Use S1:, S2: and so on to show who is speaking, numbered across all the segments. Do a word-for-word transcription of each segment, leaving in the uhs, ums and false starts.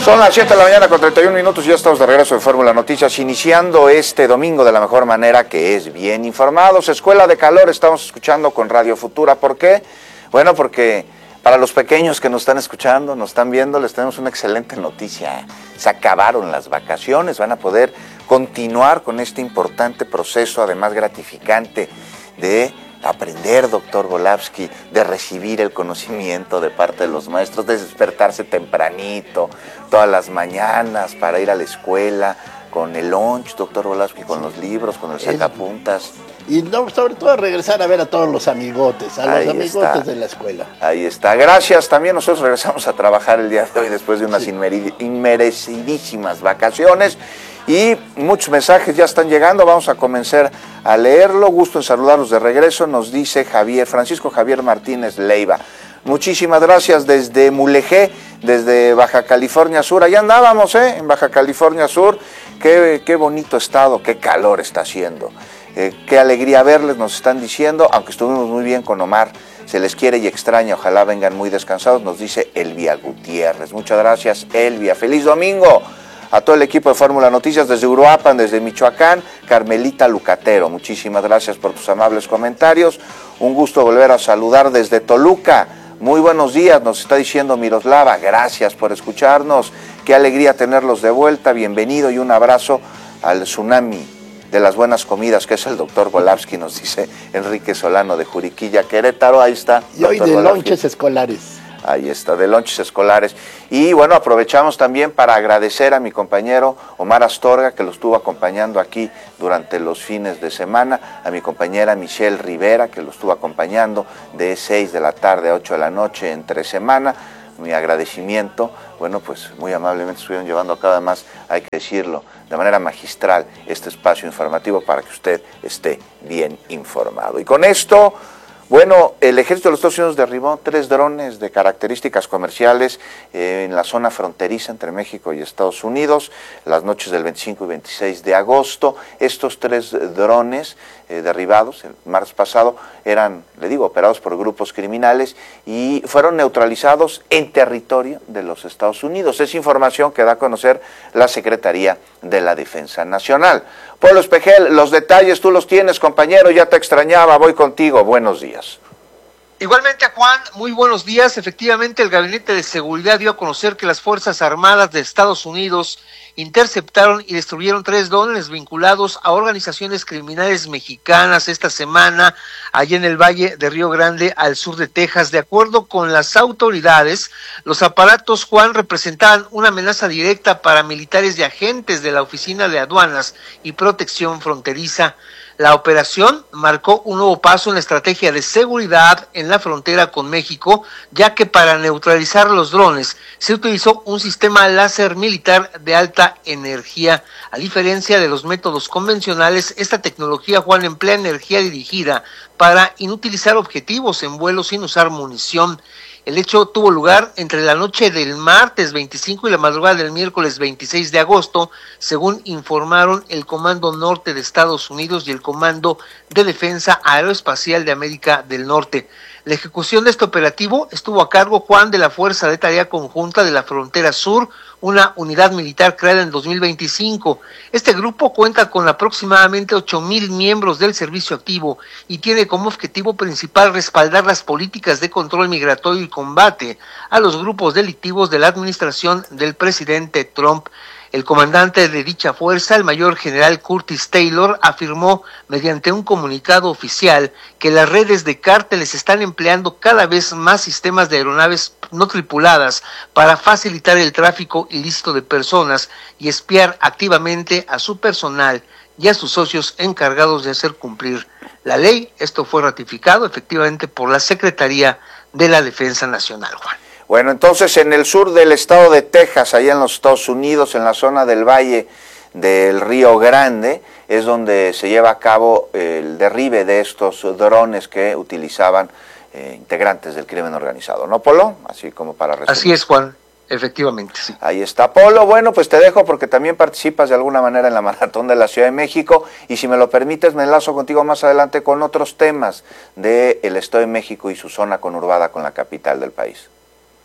S1: Son las siete de la mañana con treinta y un minutos y ya estamos de regreso en Fórmula Noticias, iniciando este domingo de la mejor manera, que es bien informados. Escuela de Calor estamos escuchando con Radio Futura. ¿Por qué? Bueno, porque para los pequeños que nos están escuchando, nos están viendo, les tenemos una excelente noticia. Se acabaron las vacaciones, van a poder continuar con este importante proceso, además gratificante, de aprender, doctor Volavsky, de recibir el conocimiento de parte de los maestros, de despertarse tempranito, todas las mañanas para ir a la escuela, con el lunch, doctor Volavsky, con los libros, con el sacapuntas.
S2: Y no, sobre todo regresar a ver a todos los amigotes, a
S1: Ahí
S2: los amigotes
S1: está.
S2: de la escuela.
S1: Ahí está. Gracias. También nosotros regresamos a trabajar el día de hoy después de unas sí. inmerecidísimas vacaciones. Y muchos mensajes ya están llegando, vamos a comenzar a leerlo. Gusto en saludarlos de regreso, nos dice Javier, Francisco Javier Martínez Leiva. Muchísimas gracias desde Mulegé, desde Baja California Sur. Allá andábamos, ¿eh? En Baja California Sur. Qué, qué bonito estado, qué calor está haciendo. Eh, qué alegría verles, nos están diciendo, aunque estuvimos muy bien con Omar, se les quiere y extraña, ojalá vengan muy descansados, nos dice Elvia Gutiérrez. Muchas gracias, Elvia. ¡Feliz domingo! A todo el equipo de Fórmula Noticias desde Uruapan, desde Michoacán, Carmelita Lucatero, muchísimas gracias por tus amables comentarios. Un gusto volver a saludar desde Toluca. Muy buenos días, nos está diciendo Miroslava, gracias por escucharnos. Qué alegría tenerlos de vuelta, bienvenido y un abrazo al tsunami de las buenas comidas, que es el doctor Volavsky, nos dice Enrique Solano de Juriquilla, Querétaro, ahí está.
S2: Y hoy de lonches escolares.
S1: Ahí está, de lonches escolares. Y bueno, aprovechamos también para agradecer a mi compañero Omar Astorga, que lo estuvo acompañando aquí durante los fines de semana, a mi compañera Michelle Rivera, que lo estuvo acompañando de seis de la tarde a ocho de la noche entre semana. Mi agradecimiento, bueno, pues muy amablemente estuvieron llevando a cabo, además, hay que decirlo, de manera magistral, este espacio informativo para que usted esté bien informado. Y con esto... Bueno, el ejército de los Estados Unidos derribó tres drones de características comerciales eh, en la zona fronteriza entre México y Estados Unidos, las noches del veinticinco y veintiséis de agosto. Estos tres drones eh, derribados el martes pasado eran, le digo, operados por grupos criminales y fueron neutralizados en territorio de los Estados Unidos. Es información que da a conocer la Secretaría de la Defensa Nacional. Polo Espejel, los detalles tú los tienes, compañero, ya te extrañaba, voy contigo, buenos días.
S3: Igualmente, Juan, muy buenos días. Efectivamente, el Gabinete de Seguridad dio a conocer que las Fuerzas Armadas de Estados Unidos interceptaron y destruyeron tres drones vinculados a organizaciones criminales mexicanas esta semana, allá en el Valle de Río Grande, al sur de Texas. De acuerdo con las autoridades, los aparatos, Juan, representaban una amenaza directa para militares y agentes de la Oficina de Aduanas y Protección Fronteriza. La operación marcó un nuevo paso en la estrategia de seguridad en la frontera con México, ya que para neutralizar los drones se utilizó un sistema láser militar de alta energía. A diferencia de los métodos convencionales, esta tecnología, Juan, emplea energía dirigida para inutilizar objetivos en vuelo sin usar munición. El hecho tuvo lugar entre la noche del martes veinticinco y la madrugada del miércoles veintiséis de agosto, según informaron el Comando Norte de Estados Unidos y el Comando de Defensa Aeroespacial de América del Norte. La ejecución de este operativo estuvo a cargo, Juan, de la Fuerza de Tarea Conjunta de la Frontera Sur, una unidad militar creada en dos mil veinticinco. Este grupo cuenta con aproximadamente ocho mil miembros del servicio activo y tiene como objetivo principal respaldar las políticas de control migratorio y combate a los grupos delictivos de la administración del presidente Trump. El comandante de dicha fuerza, el mayor general Curtis Taylor, afirmó mediante un comunicado oficial que las redes de cárteles están empleando cada vez más sistemas de aeronaves no tripuladas para facilitar el tráfico ilícito de personas y espiar activamente a su personal y a sus socios encargados de hacer cumplir la ley. Esto fue ratificado efectivamente por la Secretaría de la Defensa Nacional, Juan.
S1: Bueno, entonces en el sur del estado de Texas, allá en los Estados Unidos, en la zona del Valle del Río Grande, es donde se lleva a cabo el derribe de estos drones que utilizaban eh, integrantes del crimen organizado, ¿no, Polo? Así como para resumir.
S3: Así es, Juan, efectivamente, sí.
S1: Ahí está, Polo. Bueno, pues te dejo porque también participas de alguna manera en la Maratón de la Ciudad de México y si me lo permites me enlazo contigo más adelante con otros temas del Estado de México y su zona conurbada con la capital del país.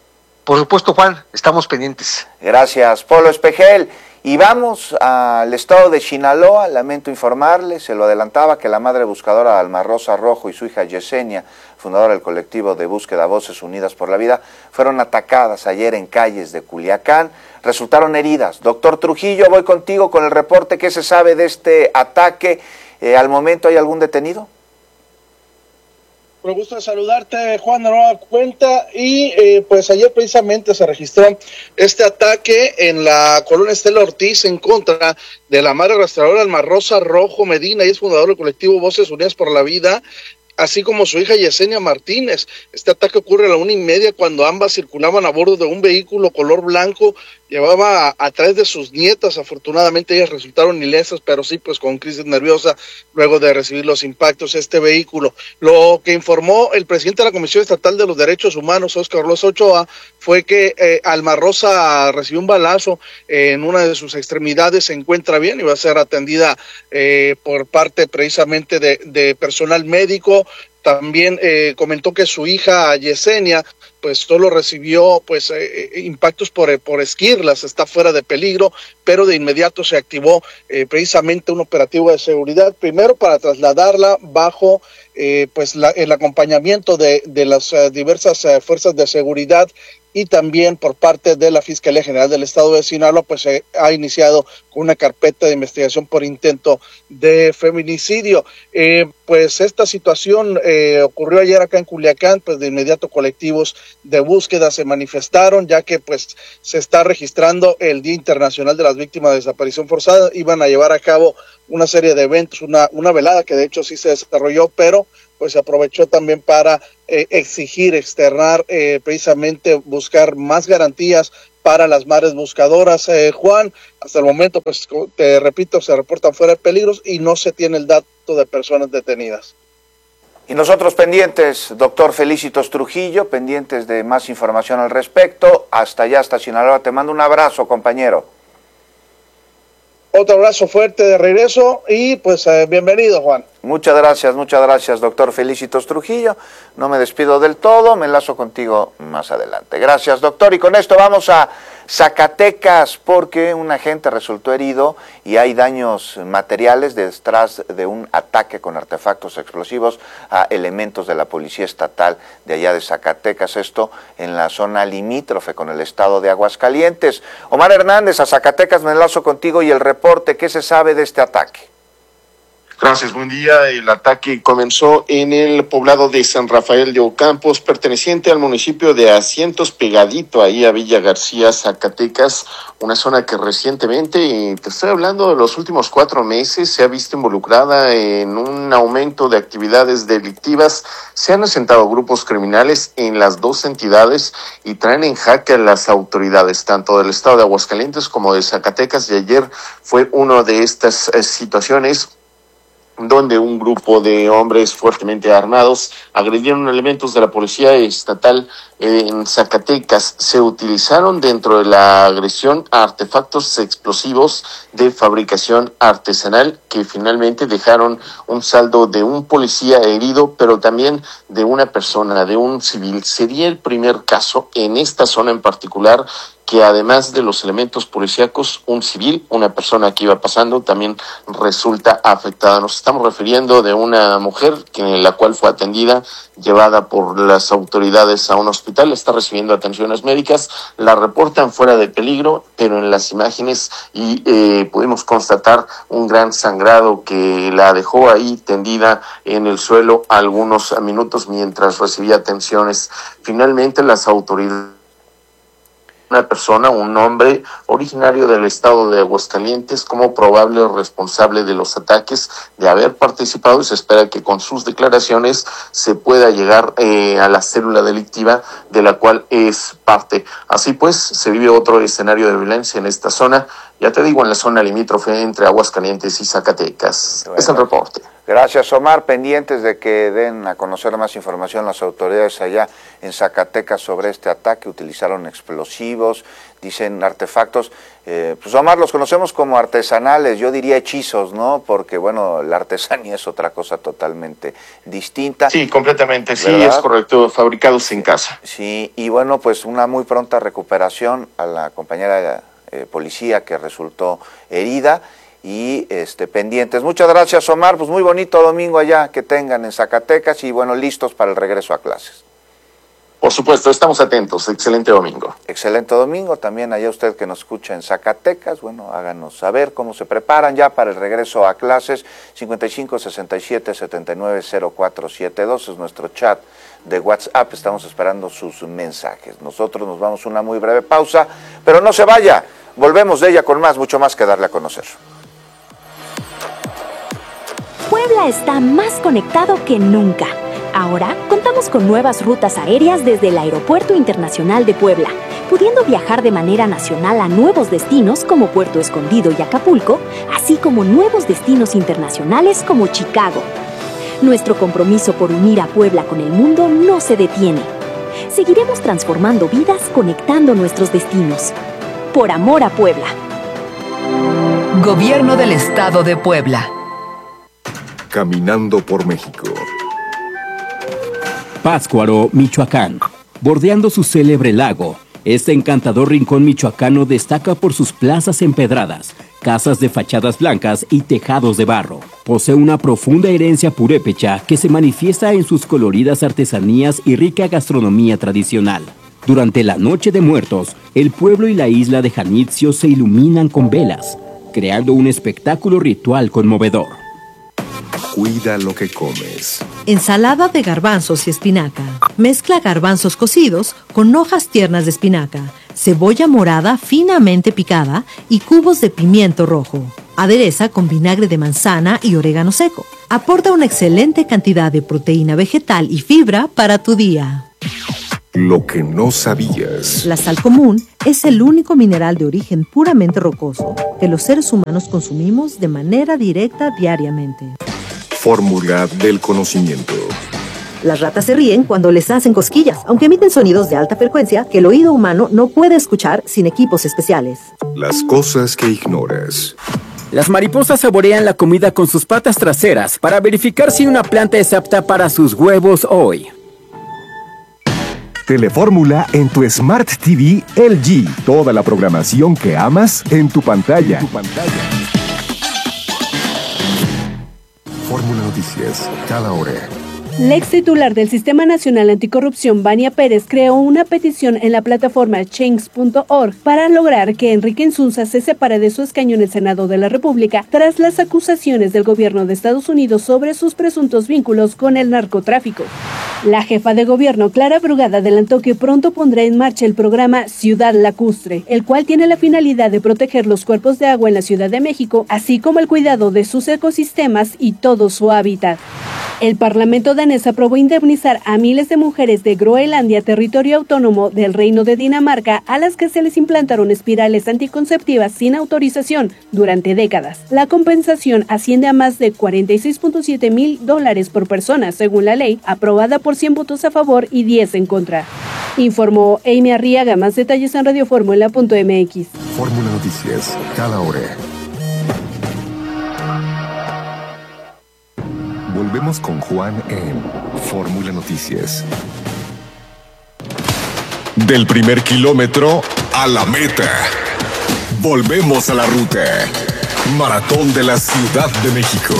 S3: Por supuesto, Juan, estamos pendientes.
S1: Gracias, Polo Espejel. Y vamos al estado de Sinaloa. Lamento informarles, se lo adelantaba, que la madre buscadora Alma Rosa Rojo y su hija Yesenia, fundadora del colectivo de búsqueda Voces Unidas por la Vida, fueron atacadas ayer en calles de Culiacán. Resultaron heridas. Doctor Trujillo, voy contigo con el reporte. ¿Qué se sabe de este ataque? Eh, ¿Al momento hay algún detenido?
S4: Me gusta saludarte, Juan, de nueva cuenta. Y eh, pues ayer precisamente se registró este ataque en la colonia Estela Ortiz en contra de la madre rastreadora Alma Rosa Rojo Medina, y es fundador del colectivo Voces Unidas por la Vida, así como su hija Yesenia Martínez. Este ataque ocurre a la una y media cuando ambas circulaban a bordo de un vehículo color blanco. Llevaba a, a tres de sus nietas. Afortunadamente ellas resultaron ilesas, pero sí pues con crisis nerviosa luego de recibir los impactos de este vehículo. Lo que informó el presidente de la Comisión Estatal de los Derechos Humanos, Óscar Carlos Ochoa, fue que eh, Alma Rosa recibió un balazo eh, en una de sus extremidades, se encuentra bien y va a ser atendida eh, por parte precisamente de, de personal médico. También eh, comentó que su hija Yesenia pues solo recibió pues eh, impactos por, por esquirlas, está fuera de peligro, pero de inmediato se activó eh, precisamente un operativo de seguridad, primero para trasladarla bajo eh, pues la, el acompañamiento de, de las uh, diversas uh, fuerzas de seguridad, y también por parte de la Fiscalía General del Estado de Sinaloa, pues se eh, ha iniciado con una carpeta de investigación por intento de feminicidio. Eh, pues esta situación eh, ocurrió ayer acá en Culiacán, pues de inmediato colectivos de búsqueda se manifestaron, ya que pues se está registrando el Día Internacional de las Víctimas de Desaparición Forzada. Iban a llevar a cabo una serie de eventos, una, una velada que de hecho sí se desarrolló, pero pues se aprovechó también para eh, exigir, externar, eh, precisamente buscar más garantías para las madres buscadoras. Eh, Juan, hasta el momento, pues te repito, se reportan fuera de peligros y no se tiene el dato de personas detenidas.
S1: Y nosotros pendientes, doctor Felicitos Trujillo, pendientes de más información al respecto. Hasta allá, hasta Sinaloa, te mando un abrazo, compañero.
S4: Otro abrazo fuerte de regreso y pues eh, bienvenido, Juan.
S1: Muchas gracias, muchas gracias, doctor Felicitos Trujillo. No me despido del todo, me enlazo contigo más adelante. Gracias, doctor. Y con esto vamos a Zacatecas, porque un agente resultó herido y hay daños materiales detrás de un ataque con artefactos explosivos a elementos de la Policía Estatal de allá de Zacatecas, esto en la zona limítrofe con el estado de Aguascalientes. Omar Hernández, a Zacatecas me enlazo contigo y el reporte. ¿Qué se sabe de este ataque?
S5: Gracias, buen día. El ataque comenzó en el poblado de San Rafael de Ocampos, perteneciente al municipio de Asientos, pegadito ahí a Villa García, Zacatecas, una zona que recientemente, y te estoy hablando de los últimos cuatro meses, se ha visto involucrada en un aumento de actividades delictivas. Se han asentado grupos criminales en las dos entidades y traen en jaque a las autoridades, tanto del estado de Aguascalientes como de Zacatecas, y ayer fue una de estas eh, situaciones donde un grupo de hombres fuertemente armados agredieron elementos de la Policía Estatal en Zacatecas. Se utilizaron dentro de la agresión artefactos explosivos de fabricación artesanal que finalmente dejaron un saldo de un policía herido, pero también de una persona, de un civil. Sería el primer caso en esta zona en particular que además de los elementos policíacos, un civil, una persona que iba pasando, también resulta afectada. Nos estamos refiriendo de una mujer que la cual fue atendida, llevada por las autoridades a un hospital, está recibiendo atenciones médicas, la reportan fuera de peligro, pero en las imágenes y eh, pudimos constatar un gran sangrado que la dejó ahí tendida en el suelo algunos minutos mientras recibía atenciones. Finalmente las autoridades, una persona, un hombre originario del estado de Aguascalientes, como probable responsable de los ataques, de haber participado, y se espera que con sus declaraciones se pueda llegar eh, a la célula delictiva de la cual es parte. Así pues, se vive otro escenario de violencia en esta zona, ya te digo, en la zona limítrofe entre Aguascalientes y Zacatecas. Bueno, es el reporte.
S1: Gracias, Omar. Pendientes de que den a conocer más información las autoridades allá en Zacatecas sobre este ataque. Utilizaron explosivos, dicen artefactos. Eh, pues, Omar, los conocemos como artesanales, yo diría hechizos, ¿no? Porque, bueno, la artesanía es otra cosa totalmente distinta.
S5: Sí, completamente, sí,
S1: ¿verdad?
S5: es correcto, fabricados en casa.
S1: Sí, y bueno, pues una muy pronta recuperación a la compañera eh, policía que resultó herida. Y este, pendientes. Muchas gracias, Omar. Pues muy bonito domingo allá que tengan en Zacatecas y bueno, listos para el regreso a clases.
S5: Por supuesto, estamos atentos. Excelente domingo.
S1: Excelente domingo. También allá usted que nos escucha en Zacatecas, bueno, háganos saber cómo se preparan ya para el regreso a clases. cincuenta y cinco, sesenta y siete, setenta y nueve, cero cuatro siete dos es nuestro chat de WhatsApp. Estamos esperando sus mensajes. Nosotros nos vamos a una muy breve pausa, pero no se vaya. Volvemos de ella con más, mucho más que darle a conocer.
S6: Puebla está más conectado que nunca. Ahora contamos con nuevas rutas aéreas desde el Aeropuerto Internacional de Puebla, pudiendo viajar de manera nacional a nuevos destinos como Puerto Escondido y Acapulco, así como nuevos destinos internacionales como Chicago. Nuestro compromiso por unir a Puebla con el mundo no se detiene. Seguiremos transformando vidas conectando nuestros destinos. Por amor a Puebla.
S7: Gobierno del Estado de Puebla.
S8: Caminando por México.
S9: Pátzcuaro, Michoacán. Bordeando su célebre lago, este encantador rincón michoacano destaca por sus plazas empedradas, casas de fachadas blancas y tejados de barro. Posee una profunda herencia purépecha que se manifiesta en sus coloridas artesanías y rica gastronomía tradicional. Durante la Noche de Muertos, el pueblo y la isla de Janitzio se iluminan con velas, creando un espectáculo ritual conmovedor.
S8: Cuida lo que comes.
S10: Ensalada de garbanzos y espinaca. Mezcla garbanzos cocidos con hojas tiernas de espinaca, cebolla morada finamente picada y cubos de pimiento rojo. Adereza con vinagre de manzana y orégano seco. Aporta una excelente cantidad de proteína vegetal y fibra para tu día.
S8: Lo que no sabías.
S10: La sal común es el único mineral de origen puramente rocoso que los seres humanos consumimos de manera directa diariamente.
S8: Fórmula del conocimiento.
S10: Las ratas se ríen cuando les hacen cosquillas, aunque emiten sonidos de alta frecuencia que el oído humano no puede escuchar sin equipos especiales.
S8: Las cosas que ignoras.
S9: Las mariposas saborean la comida con sus patas traseras para verificar si una planta es apta para sus huevos hoy.
S11: Telefórmula en tu Smart T V L G. Toda la programación que amas en tu pantalla. En tu pantalla.
S8: Fórmula Noticias, cada hora.
S12: La ex titular del Sistema Nacional Anticorrupción, Vania Pérez, creó una petición en la plataforma change punto org para lograr que Enrique Insunza se separe de su escaño en el Senado de la República tras las acusaciones del gobierno de Estados Unidos sobre sus presuntos vínculos con el narcotráfico. La jefa de gobierno, Clara Brugada, adelantó que pronto pondrá en marcha el programa Ciudad Lacustre, el cual tiene la finalidad de proteger los cuerpos de agua en la Ciudad de México, así como el cuidado de sus ecosistemas y todo su hábitat. El Parlamento danés aprobó indemnizar a miles de mujeres de Groenlandia, territorio autónomo del Reino de Dinamarca, a las que se les implantaron espirales anticonceptivas sin autorización durante décadas. La compensación asciende a más de cuarenta y seis punto siete mil dólares por persona, según la ley, aprobada por cien votos a favor y diez en contra. Informó Amy Arriaga. Más detalles en radioformula punto m x.
S8: Fórmula Noticias, cada hora. Volvemos con Juan en Fórmula Noticias. Del primer kilómetro a la meta. Volvemos a la ruta. Maratón de la Ciudad de México.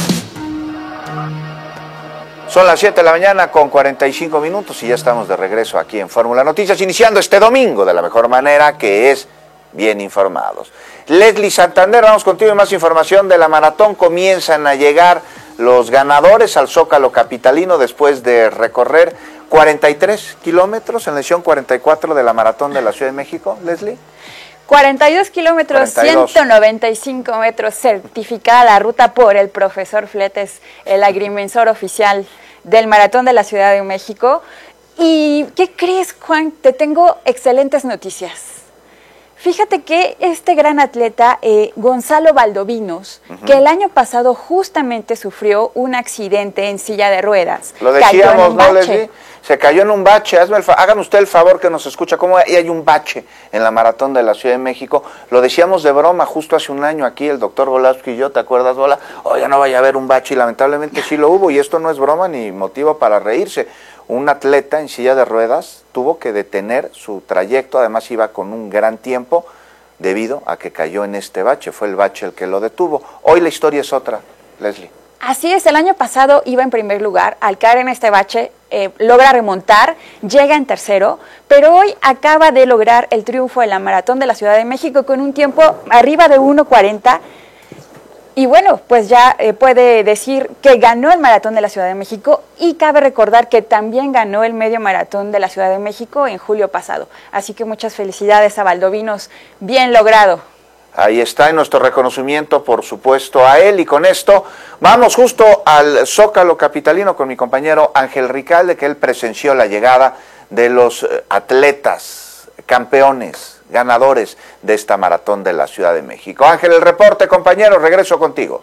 S1: Son las siete de la mañana con cuarenta y cinco minutos y ya estamos de regreso aquí en Fórmula Noticias, iniciando este domingo de la mejor manera, que es bien informados. Leslie Santander, vamos contigo y más información de la maratón. Comienzan a llegar los ganadores al Zócalo capitalino después de recorrer cuarenta y tres kilómetros en la edición cuarenta y cuatro de la maratón de la Ciudad de México. Leslie.
S13: cuarenta y dos kilómetros,
S1: cuarenta y dos.
S13: ciento noventa y cinco metros, certificada la ruta por el profesor Fletes, el agrimensor oficial del Maratón de la Ciudad de México. ¿Y qué crees, Juan? Te tengo excelentes noticias. Fíjate que este gran atleta, eh, Gonzalo Valdovinos, uh-huh. que el año pasado justamente sufrió un accidente en silla de ruedas.
S1: Lo decíamos, ¿no, Leslie? Se cayó en un bache. Hazme el fa- hágame usted el favor que nos escucha. ¿Cómo hay, hay un bache en la maratón de la Ciudad de México? Lo decíamos de broma justo hace un año aquí, el doctor Volasco y yo, ¿te acuerdas, Bola? Oye, no vaya a haber un bache, y lamentablemente sí lo hubo, y esto no es broma ni motivo para reírse. Un atleta en silla de ruedas tuvo que detener su trayecto, además iba con un gran tiempo, debido a que cayó en este bache. Fue el bache el que lo detuvo. Hoy la historia es otra, Leslie.
S13: Así es, el año pasado iba en primer lugar, al caer en este bache eh, logra remontar, llega en tercero, pero hoy acaba de lograr el triunfo en la Maratón de la Ciudad de México con un tiempo arriba de uno cuarenta. Y bueno, pues ya eh, puede decir que ganó el Maratón de la Ciudad de México, y cabe recordar que también ganó el Medio Maratón de la Ciudad de México en julio pasado. Así que muchas felicidades a Valdovinos, bien logrado.
S1: Ahí está, en nuestro reconocimiento, por supuesto, a él. Y con esto vamos justo al Zócalo capitalino con mi compañero Ángel Ricalde, que él presenció la llegada de los atletas, campeones, ganadores de esta maratón de la Ciudad de México. Ángel, el reporte, compañero, regreso contigo.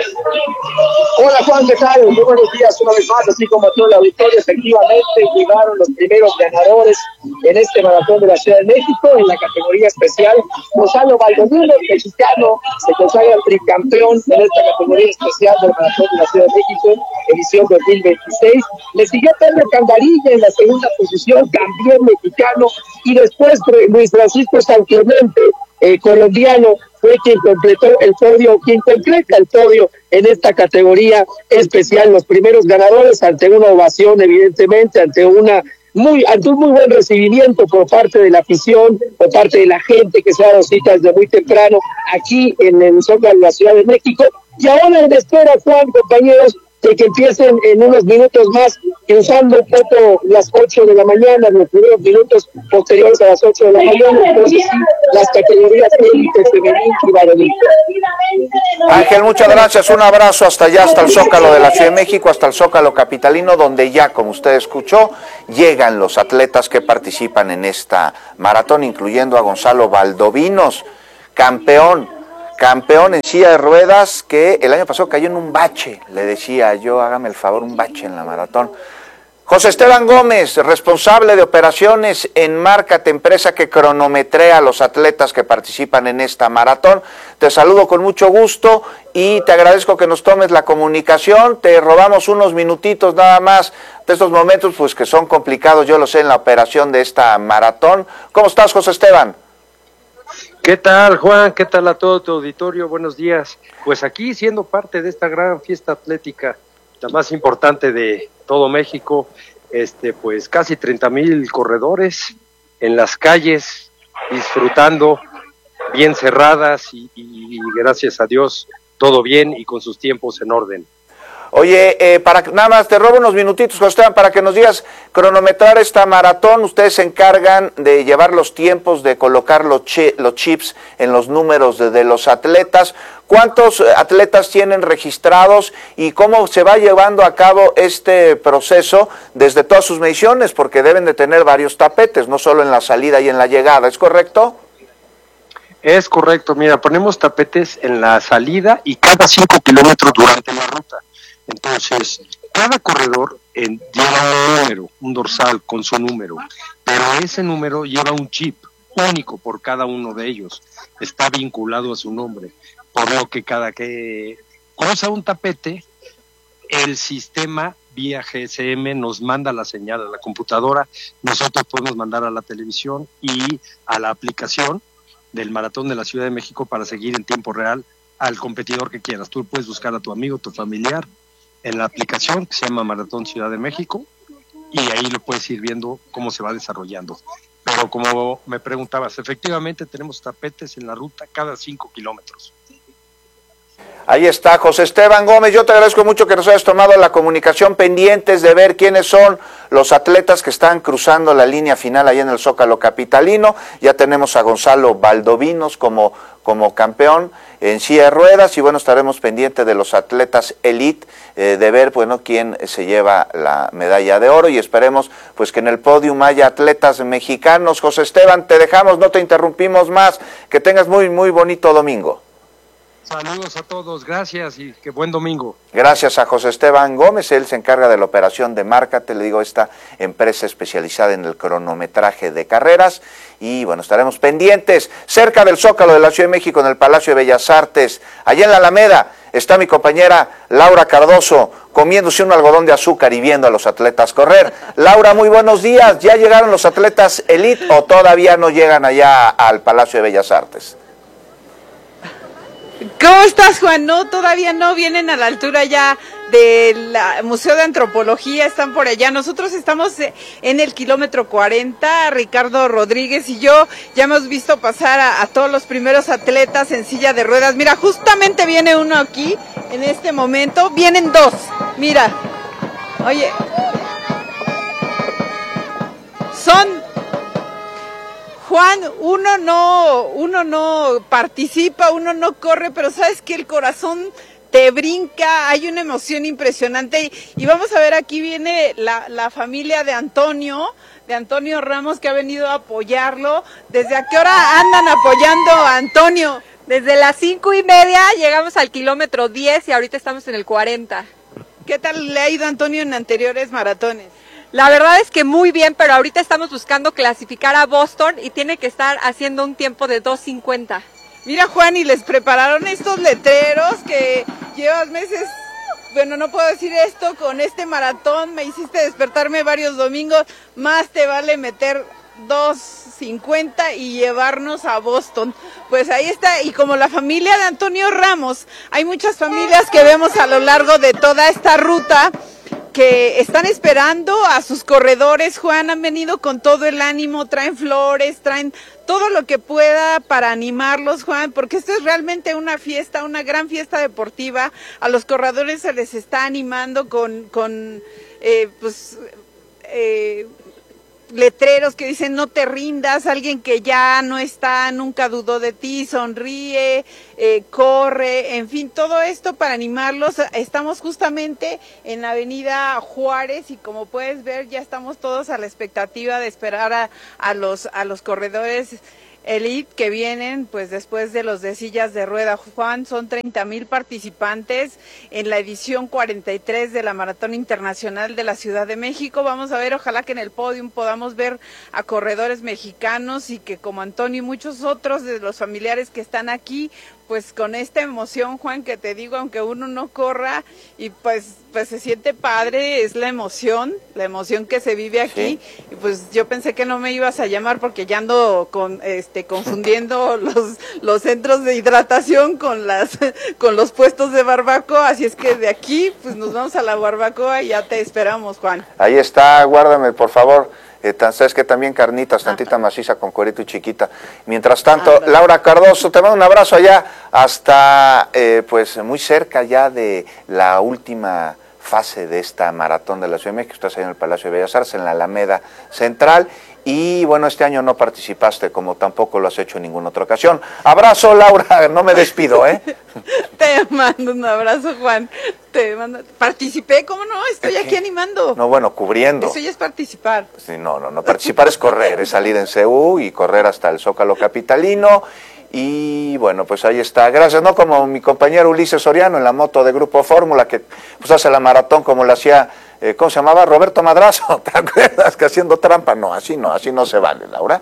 S14: Hola Juan, ¿qué tal? Muy buenos días una vez más, así como a todo el auditorio. Efectivamente llegaron los primeros ganadores en este maratón de la Ciudad de México en la categoría especial. Gonzalo Valdovinos, mexicano, se consagra tricampeón en esta categoría especial del maratón de la Ciudad de México, edición dos mil veintiséis. Le siguió Pedro Candarilla en la segunda posición, campeón mexicano, y después Luis Francisco San Clemente, eh, colombiano, fue quien completó el podio, quien completa el podio en esta categoría especial. Los primeros ganadores, ante una ovación, evidentemente, ante una muy, ante un muy buen recibimiento por parte de la afición, por parte de la gente que se ha dado cita desde muy temprano aquí en el Zócalo de la Ciudad de México. Y ahora en espera, Juan, compañeros, de que empiecen en unos minutos más, cruzando un poco las ocho de la mañana, los primeros minutos posteriores a las ocho de la mañana, entonces sí, las categorías élite, femenil y varonil.
S1: Ángel, muchas gracias, un abrazo hasta allá, hasta el Zócalo de la Ciudad de México, hasta el Zócalo capitalino, donde ya, como usted escuchó, llegan los atletas que participan en esta maratón, incluyendo a Gonzalo Valdovinos, campeón. Campeón en silla de ruedas, que el año pasado cayó en un bache, le decía yo, hágame el favor, un bache en la maratón. José Esteban Gómez, responsable de operaciones en Márcate, empresa que cronometrea a los atletas que participan en esta maratón. Te saludo con mucho gusto y te agradezco que nos tomes la comunicación. Te robamos unos minutitos nada más de estos momentos, pues que son complicados, yo lo sé, en la operación de esta maratón. ¿Cómo estás, José Esteban?
S15: ¿Qué tal, Juan? ¿Qué tal a todo tu auditorio? Buenos días. Pues aquí siendo parte de esta gran fiesta atlética, la más importante de todo México, este, pues casi treinta mil corredores en las calles, disfrutando, bien cerradas y, y, y gracias a Dios todo bien y con sus tiempos en orden.
S1: Oye, eh, para nada más te robo unos minutitos, José Esteban, para que nos digas, cronometrar esta maratón. Ustedes se encargan de llevar los tiempos, de colocar los, chi los chips en los números de, de los atletas. ¿Cuántos atletas tienen registrados y cómo se va llevando a cabo este proceso desde todas sus mediciones? Porque deben de tener varios tapetes, no solo en la salida y en la llegada, ¿es correcto?
S15: Es correcto, mira, ponemos tapetes en la salida y cada cinco kilómetros durante la ruta. Entonces, cada corredor en, lleva un número, un dorsal con su número, pero ese número lleva un chip único por cada uno de ellos, está vinculado a su nombre, por lo que cada que cruza un tapete, el sistema vía G S M nos manda la señal a la computadora, nosotros podemos mandar a la televisión y a la aplicación del Maratón de la Ciudad de México para seguir en tiempo real al competidor que quieras. Tú puedes buscar a tu amigo, tu familiar, en la aplicación que se llama Maratón Ciudad de México y ahí lo puedes ir viendo cómo se va desarrollando. Pero como me preguntabas, efectivamente tenemos tapetes en la ruta cada cinco kilómetros.
S1: Ahí está José Esteban Gómez, yo te agradezco mucho que nos hayas tomado la comunicación, pendientes de ver quiénes son los atletas que están cruzando la línea final ahí en el Zócalo capitalino. Ya tenemos a Gonzalo Valdovinos como, como campeón en silla de ruedas y bueno, estaremos pendientes de los atletas elite, eh, de ver bueno quién se lleva la medalla de oro y esperemos pues que en el podium haya atletas mexicanos. José Esteban, te dejamos, no te interrumpimos más, que tengas muy muy bonito domingo.
S15: Saludos a todos, gracias y que buen domingo.
S1: Gracias a José Esteban Gómez, él se encarga de la operación de Márcate, le digo, esta empresa especializada en el cronometraje de carreras. Y bueno, estaremos pendientes. Cerca del Zócalo de la Ciudad de México, en el Palacio de Bellas Artes, allá en la Alameda, está mi compañera Laura Cardoso, comiéndose un algodón de azúcar y viendo a los atletas correr. Laura, muy buenos días. ¿Ya llegaron los atletas elite o todavía no llegan allá al Palacio de Bellas Artes?
S16: ¿Cómo estás, Juan? No, todavía no, vienen a la altura ya del Museo de Antropología, están por allá. Nosotros estamos en el kilómetro cuarenta, Ricardo Rodríguez y yo ya hemos visto pasar a, a todos los primeros atletas en silla de ruedas. Mira, justamente viene uno aquí, en este momento, vienen dos, mira, oye, son... Juan, uno no, uno no participa, uno no corre, pero sabes que el corazón te brinca, hay una emoción impresionante. Y, y vamos a ver, aquí viene la, la familia de Antonio, de Antonio Ramos, que ha venido a apoyarlo. ¿Desde a qué hora andan apoyando a Antonio?
S17: Desde las cinco y media llegamos al kilómetro diez y ahorita estamos en el cuarenta.
S16: ¿Qué tal le ha ido a Antonio en anteriores maratones?
S17: La verdad es que muy bien, pero ahorita estamos buscando clasificar a Boston y tiene que estar haciendo un tiempo de dos cincuenta.
S16: Mira, Juan, y les prepararon estos letreros que llevas meses, bueno, no puedo decir esto, con este maratón me hiciste despertarme varios domingos, más te vale meter dos cincuenta y llevarnos a Boston. Pues ahí está, y como la familia de Antonio Ramos, hay muchas familias que vemos a lo largo de toda esta ruta que están esperando a sus corredores. Juan, han venido con todo el ánimo, traen flores, traen todo lo que pueda para animarlos, Juan, porque esto es realmente una fiesta, una gran fiesta deportiva. A los corredores se les está animando con, con eh, pues, eh, letreros que dicen no te rindas, alguien que ya no está, nunca dudó de ti, sonríe, eh, corre, en fin, todo esto para animarlos. Estamos justamente en la avenida Juárez y como puedes ver ya estamos todos a la expectativa de esperar a, a los a los corredores elite que vienen pues después de los de sillas de rueda. Juan, son treinta mil participantes en la edición cuarenta y tres de la Maratón Internacional de la Ciudad de México. Vamos a ver, ojalá que en el podium podamos ver a corredores mexicanos y que como Antonio y muchos otros de los familiares que están aquí, pues con esta emoción, Juan, que te digo, aunque uno no corra y pues pues se siente padre, es la emoción, la emoción que se vive aquí. Sí. Y pues yo pensé que no me ibas a llamar porque ya ando con este confundiendo los los centros de hidratación con las con los puestos de barbacoa, así es que de aquí pues nos vamos a la barbacoa y ya te esperamos, Juan.
S1: Ahí está, guárdame por favor. Eh, sabes que también carnitas, tantita maciza con cuerito y chiquita. Mientras tanto, ah, Laura Cardoso, te mando un abrazo allá hasta eh, pues muy cerca ya de la última fase de esta maratón de la Ciudad de México. Estás ahí en el Palacio de Bellas Artes, en la Alameda Central. Y bueno, este año no participaste, como tampoco lo has hecho en ninguna otra ocasión. Abrazo, Laura, no me despido, ¿eh?
S16: Te mando un abrazo, Juan. Te mando... Participé, ¿cómo no? Estoy aquí animando.
S1: No, bueno, cubriendo.
S16: Eso ya es participar.
S1: Sí, no, no, no, participar es correr, es salir en C U y correr hasta el Zócalo capitalino. Y bueno, pues ahí está. Gracias, ¿no? Como mi compañero Ulises Soriano en la moto de Grupo Fórmula, que pues hace la maratón como la hacía, eh, ¿cómo se llamaba? Roberto Madrazo, ¿te acuerdas? Que haciendo trampa. No, así no, así no se vale, Laura.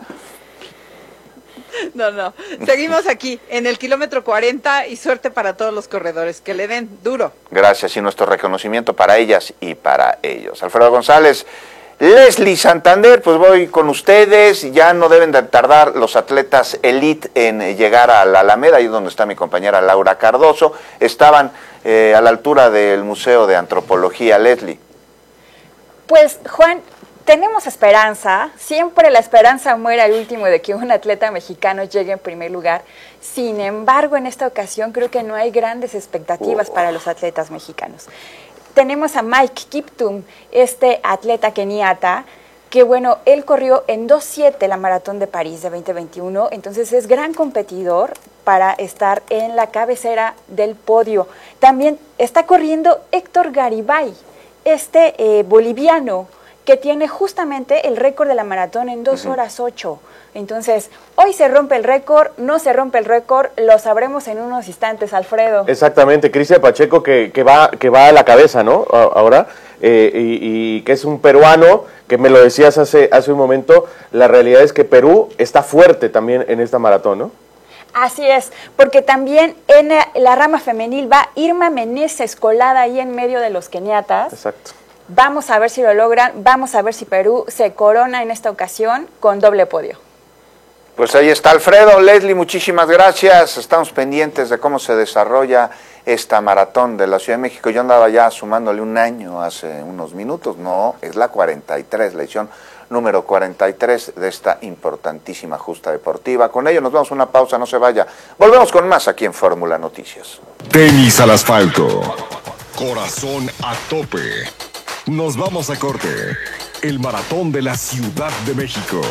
S16: No, no. Seguimos aquí en el kilómetro cuarenta y suerte para todos los corredores. Que le den duro.
S1: Gracias y nuestro reconocimiento para ellas y para ellos. Alfredo González, Leslie Santander, pues voy con ustedes. Ya no deben de tardar los atletas elite en llegar a la Alameda, ahí donde está mi compañera Laura Cardoso. Estaban eh, a la altura del Museo de Antropología. Leslie.
S13: Pues, Juan, tenemos esperanza, siempre la esperanza muere al último de que un atleta mexicano llegue en primer lugar. Sin embargo, en esta ocasión creo que no hay grandes expectativas para los atletas mexicanos. Tenemos a Mike Kiptum, este atleta keniata, que bueno, él corrió en dos siete la Maratón de París de veinte veintiuno, entonces es gran competidor para estar en la cabecera del podio. También está corriendo Héctor Garibay, este eh, boliviano, que tiene justamente el récord de la maratón en dos horas ocho. Entonces, hoy se rompe el récord, no se rompe el récord, lo sabremos en unos instantes, Alfredo.
S18: Exactamente, Cristian Pacheco que, que, va, que va a la cabeza, ¿no? Ahora, eh, y, y que es un peruano, que me lo decías hace, hace un momento, la realidad es que Perú está fuerte también en esta maratón, ¿no?
S13: Así es, porque también en la rama femenil va Irma Meneses colada ahí en medio de los keniatas.
S18: Exacto.
S13: Vamos a ver si lo logran, vamos a ver si Perú se corona en esta ocasión con doble podio.
S1: Pues ahí está Alfredo, Leslie, muchísimas gracias. Estamos pendientes de cómo se desarrolla esta maratón de la Ciudad de México. Yo andaba ya sumándole un año hace unos minutos. No, es la cuarenta y tres, la edición número cuarenta y tres de esta importantísima justa deportiva. Con ello nos vamos a una pausa, no se vaya. Volvemos con más aquí en Fórmula Noticias.
S8: Tenis al asfalto. Corazón a tope. Nos vamos a corte. El maratón de la Ciudad de México.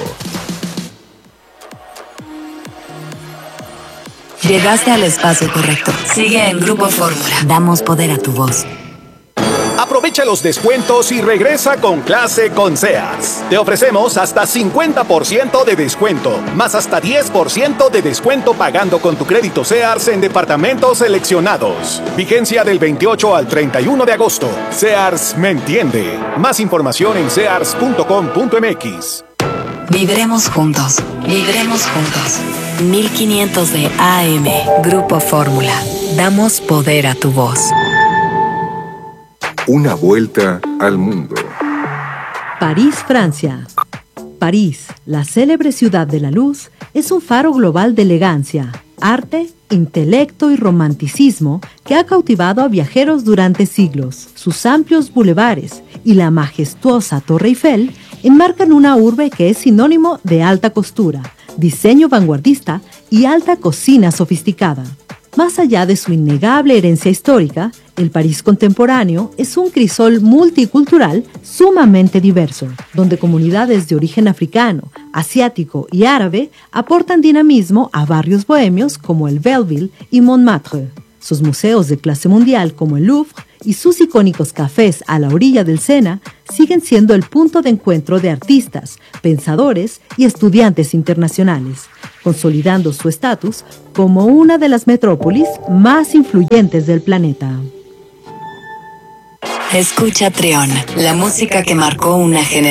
S7: Llegaste al espacio correcto. Sigue en Grupo Fórmula. Damos poder a tu voz.
S19: Aprovecha los descuentos y regresa con clase con Sears. Te ofrecemos hasta cincuenta por ciento de descuento, más hasta diez por ciento de descuento pagando con tu crédito Sears en departamentos seleccionados. Vigencia del veintiocho al treinta y uno de agosto. Sears me entiende. Más información en sears punto com punto m x.
S7: Vibremos juntos. Vibremos juntos. mil quinientos de A M. Grupo Fórmula. Damos poder a tu voz.
S11: Una vuelta al mundo.
S10: París, Francia. París, la célebre ciudad de la luz, es un faro global de elegancia, arte, intelecto y romanticismo que ha cautivado a viajeros durante siglos. Sus amplios bulevares y la majestuosa Torre Eiffel enmarcan una urbe que es sinónimo de alta costura, diseño vanguardista y alta cocina sofisticada. Más allá de su innegable herencia histórica, el París contemporáneo es un crisol multicultural sumamente diverso, donde comunidades de origen africano, asiático y árabe aportan dinamismo a barrios bohemios como el Belleville y Montmartre. Sus museos de clase mundial como el Louvre y sus icónicos cafés a la orilla del Sena siguen siendo el punto de encuentro de artistas, pensadores y estudiantes internacionales, consolidando su estatus como una de las metrópolis más influyentes del planeta.
S7: Escucha Trión, la música que marcó una generación.